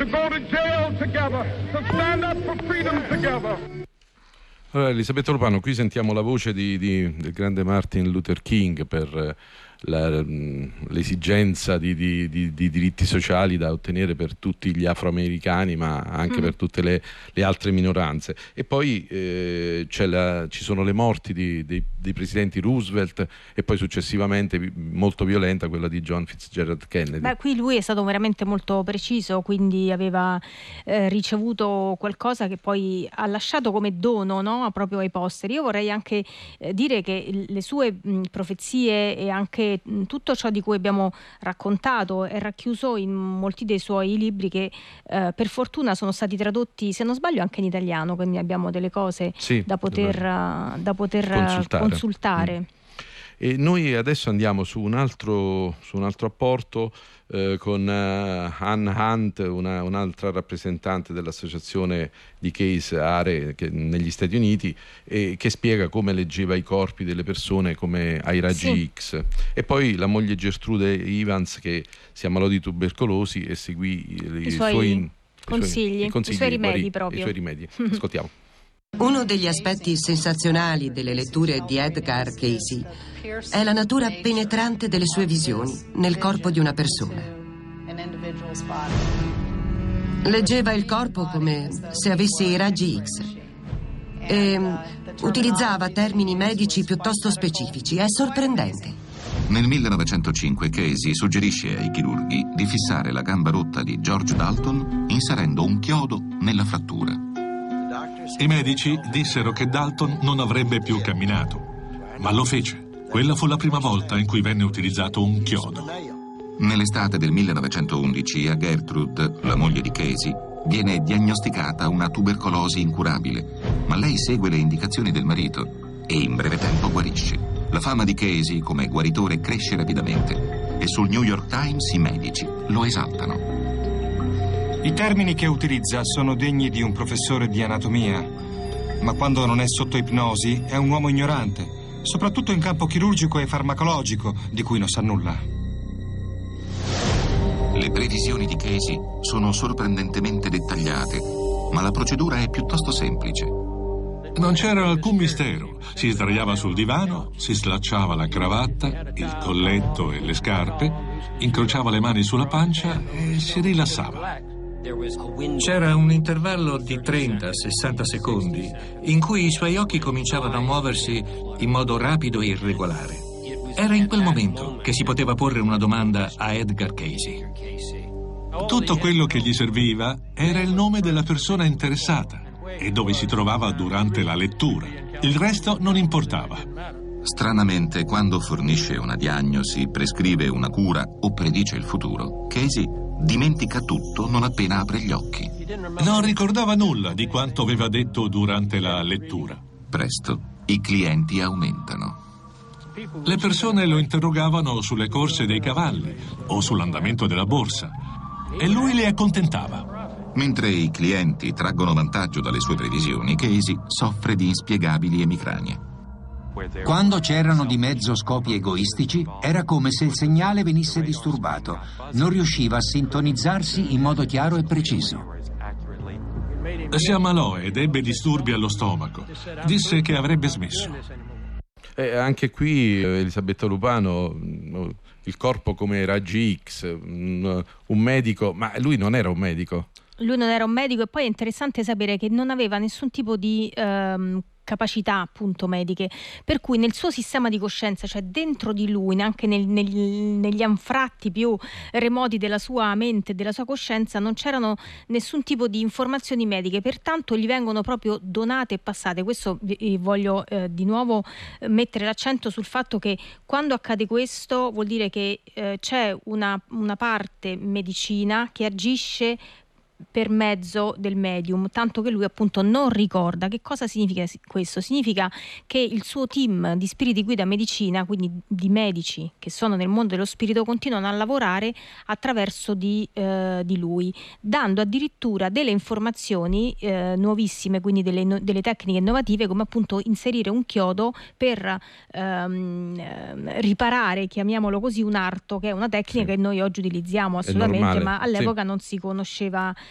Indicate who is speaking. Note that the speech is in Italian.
Speaker 1: to go to jail together, to stand up for freedom together.
Speaker 2: Allora, Elisabetta Lupano, qui sentiamo la voce del grande Martin Luther King per l'esigenza di diritti sociali da ottenere per tutti gli afroamericani, ma anche per tutte le altre minoranze. E poi ci sono le morti dei presidenti Roosevelt e poi successivamente molto violenta quella di John Fitzgerald Kennedy.
Speaker 3: Beh, qui lui è stato veramente molto preciso, quindi aveva ricevuto qualcosa che poi ha lasciato come dono, no? Proprio ai posteri. Io vorrei anche dire che le sue profezie e anche tutto ciò di cui abbiamo raccontato è racchiuso in molti dei suoi libri che per fortuna sono stati tradotti, se non sbaglio, anche in italiano, quindi abbiamo delle cose da poter consultare.
Speaker 2: E noi adesso andiamo su un altro rapporto con Ann Hunt, un'altra rappresentante dell'associazione di Case Are negli Stati Uniti, che spiega come leggeva i corpi delle persone come ai raggi X. E poi la moglie Gertrude Evans, che si ammalò di tubercolosi e seguì i suoi
Speaker 3: consigli, i suoi rimedi proprio.
Speaker 2: I suoi rimedi. Ascoltiamo.
Speaker 4: Uno degli aspetti sensazionali delle letture di Edgar Cayce è la natura penetrante delle sue visioni nel corpo di una persona. Leggeva il corpo come se avesse i raggi X e utilizzava termini medici piuttosto specifici. È sorprendente.
Speaker 5: Nel 1905 Cayce suggerisce ai chirurghi di fissare la gamba rotta di George Dalton inserendo un chiodo nella frattura.
Speaker 6: I medici dissero che Dalton non avrebbe più camminato, ma lo fece. Quella fu la prima volta in cui venne utilizzato un chiodo.
Speaker 5: Nell'estate del 1911 a Gertrude, la moglie di Cayce, viene diagnosticata una tubercolosi incurabile, ma lei segue le indicazioni del marito e in breve tempo guarisce. La fama di Cayce come guaritore cresce rapidamente e sul New York Times i medici lo esaltano.
Speaker 7: I termini che utilizza sono degni di un professore di anatomia, ma quando non è sotto ipnosi è un uomo ignorante, soprattutto in campo chirurgico e farmacologico, di cui non sa nulla.
Speaker 5: Le previsioni di Cayce sono sorprendentemente dettagliate, ma la procedura è piuttosto semplice.
Speaker 6: Non c'era alcun mistero. Si sdraiava sul divano, si slacciava la cravatta, il colletto e le scarpe, incrociava le mani sulla pancia e si rilassava.
Speaker 8: C'era un intervallo di 30-60 secondi in cui i suoi occhi cominciavano a muoversi in modo rapido e irregolare. Era in quel momento che si poteva porre una domanda a Edgar Cayce.
Speaker 6: Tutto quello che gli serviva era il nome della persona interessata e dove si trovava durante la lettura. Il resto non importava.
Speaker 5: Stranamente, quando fornisce una diagnosi, prescrive una cura o predice il futuro, Cayce dimentica tutto non appena apre gli occhi.
Speaker 6: Non ricordava nulla di quanto aveva detto durante la lettura.
Speaker 5: Presto i clienti aumentano.
Speaker 6: Le persone lo interrogavano sulle corse dei cavalli o sull'andamento della borsa e lui le accontentava.
Speaker 5: Mentre i clienti traggono vantaggio dalle sue previsioni, Cayce soffre di inspiegabili emicranie.
Speaker 9: Quando c'erano di mezzo scopi egoistici, era come se il segnale venisse disturbato. Non riusciva a sintonizzarsi in modo chiaro e preciso.
Speaker 6: Si ammalò ed ebbe disturbi allo stomaco. Disse che avrebbe smesso.
Speaker 2: Anche qui, Elisabetta Lupano, il corpo come raggi X, un medico, ma lui non era un medico.
Speaker 3: Lui non era un medico e poi è interessante sapere che non aveva nessun tipo di capacità appunto mediche, per cui nel suo sistema di coscienza, cioè dentro di lui, neanche negli anfratti più remoti della sua mente e della sua coscienza, non c'erano nessun tipo di informazioni mediche, pertanto gli vengono proprio donate e passate. Questo voglio di nuovo mettere l'accento sul fatto che quando accade questo vuol dire che c'è una parte medicina che agisce per mezzo del medium, tanto che lui appunto non ricorda. Che cosa significa questo? Significa che il suo team di spiriti guida medicina, quindi di medici che sono nel mondo dello spirito, continuano a lavorare attraverso di lui, dando addirittura delle informazioni nuovissime, quindi delle tecniche innovative, come appunto inserire un chiodo per riparare, chiamiamolo così, un arto, che è una tecnica che noi oggi utilizziamo assolutamente, ma all'epoca non si conosceva